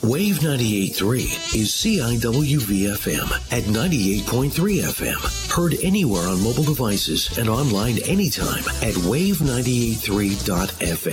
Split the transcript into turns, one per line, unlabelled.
Wave 98.3 is CIWV-FM at 98.3 FM. Heard anywhere on mobile devices and online anytime at wave983.fm.